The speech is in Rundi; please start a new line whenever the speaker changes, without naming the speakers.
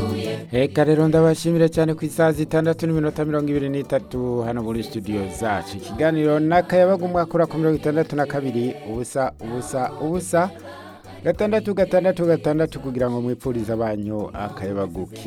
Eka rero ndabashimira cyane ku isaha 6:23 hano muri studio zacu. Ikiganiro n'akayabaga umwaka ku 62 ubusa 666 kugira ngo mwipfurize abanyu akayabaguki.